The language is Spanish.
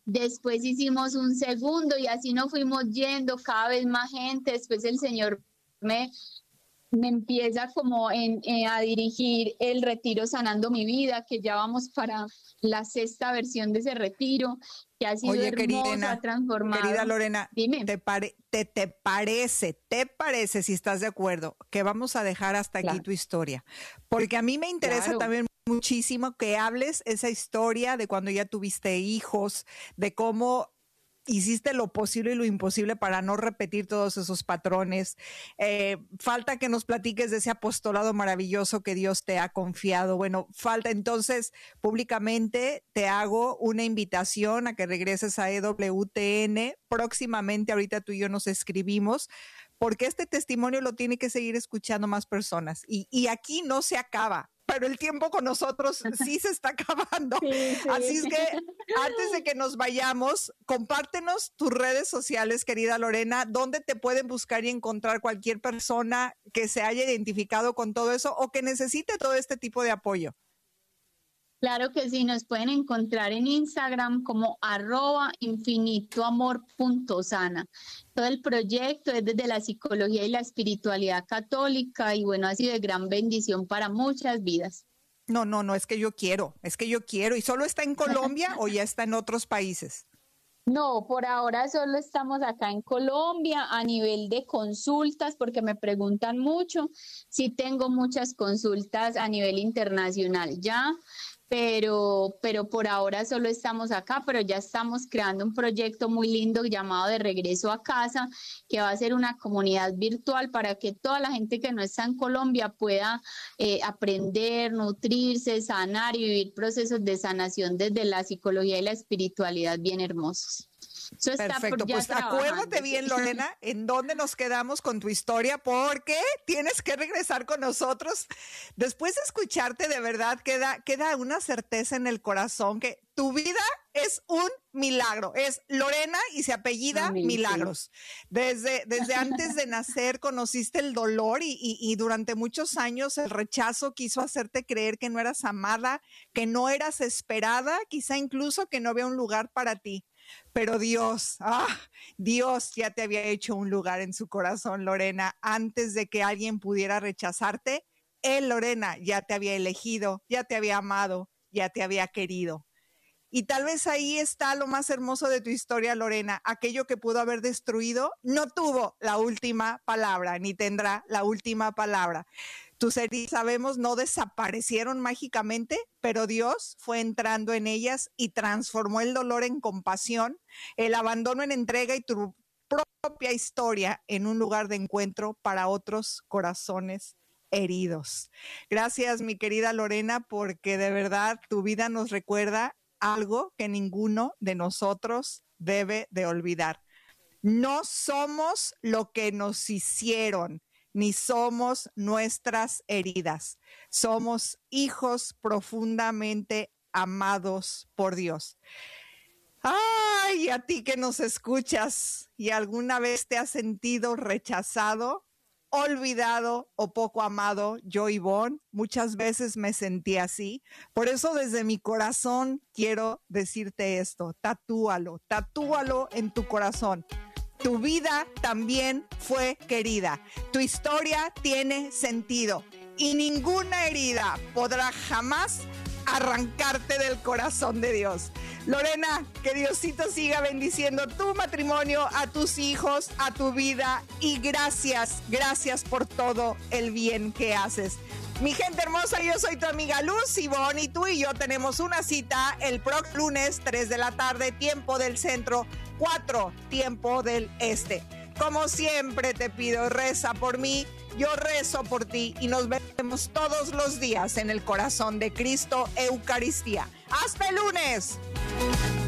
después hicimos un segundo y así nos fuimos yendo cada vez más gente. Después el Señor me empieza como a dirigir el retiro Sanando Mi Vida, que ya vamos para la 6ª versión de ese retiro, que ha sido Oye, hermoso, ha transformado. Querida Lorena, Dime. ¿te parece, si estás de acuerdo, que vamos a dejar hasta aquí tu historia? Porque a mí me interesa también muchísimo que hables esa historia de cuando ya tuviste hijos, de cómo hiciste lo posible y lo imposible para no repetir todos esos patrones. Falta que nos platiques de ese apostolado maravilloso que Dios te ha confiado. Bueno, falta entonces, públicamente te hago una invitación a que regreses a EWTN. Próximamente, ahorita tú y yo nos escribimos, porque este testimonio lo tiene que seguir escuchando más personas. Y aquí no se acaba, pero el tiempo con nosotros sí se está acabando. Sí. Así es que antes de que nos vayamos, compártenos tus redes sociales, querida Lorena, donde te pueden buscar y encontrar cualquier persona que se haya identificado con todo eso o que necesite todo este tipo de apoyo. Claro que sí, nos pueden encontrar en Instagram como @infinitoamor.sana. Todo el proyecto es desde la psicología y la espiritualidad católica y bueno, ha sido de gran bendición para muchas vidas. No, es que yo quiero. ¿Y solo está en Colombia o ya está en otros países? No, por ahora solo estamos acá en Colombia a nivel de consultas, porque me preguntan mucho. Sí tengo muchas consultas a nivel internacional ya, pero por ahora solo estamos acá, pero ya estamos creando un proyecto muy lindo llamado De Regreso a Casa, que va a ser una comunidad virtual para que toda la gente que no está en Colombia pueda aprender, nutrirse, sanar y vivir procesos de sanación desde la psicología y la espiritualidad bien hermosos. Eso está perfecto, pues acuérdate bien, Lorena, en dónde nos quedamos con tu historia, porque tienes que regresar con nosotros. Después de escucharte, de verdad, queda una certeza en el corazón que tu vida es un milagro. Es Lorena y se apellida Milagros. Desde antes de nacer conociste el dolor y durante muchos años el rechazo quiso hacerte creer que no eras amada, que no eras esperada, quizá incluso que no había un lugar para ti. Pero Dios ya te había hecho un lugar en su corazón, Lorena. Antes de que alguien pudiera rechazarte, él, Lorena, ya te había elegido, ya te había amado, ya te había querido. Y tal vez ahí está lo más hermoso de tu historia, Lorena. Aquello que pudo haber destruido no tuvo la última palabra, ni tendrá la última palabra. Tus heridas, sabemos, no desaparecieron mágicamente, pero Dios fue entrando en ellas y transformó el dolor en compasión, el abandono en entrega y tu propia historia en un lugar de encuentro para otros corazones heridos. Gracias, mi querida Lorena, porque de verdad tu vida nos recuerda algo que ninguno de nosotros debe de olvidar. No somos lo que nos hicieron, ni somos nuestras heridas. Somos hijos profundamente amados por Dios. Ay, a ti que nos escuchas y alguna vez te has sentido rechazado, olvidado o poco amado, yo, Ivonne, muchas veces me sentí así. Por eso desde mi corazón quiero decirte esto: tatúalo en tu corazón. Tu vida también fue querida. Tu historia tiene sentido y ninguna herida podrá jamás arrancarte del corazón de Dios. Lorena, que Diosito siga bendiciendo tu matrimonio, a tus hijos, a tu vida, y gracias por todo el bien que haces. Mi gente hermosa, yo soy tu amiga Luz, Ivonne, y tú y yo tenemos una cita el próximo lunes, 3 de la tarde, tiempo del centro, 4, tiempo del este. Como siempre te pido, reza por mí, yo rezo por ti, y nos vemos todos los días en el corazón de Cristo, Eucaristía. ¡Hasta el lunes!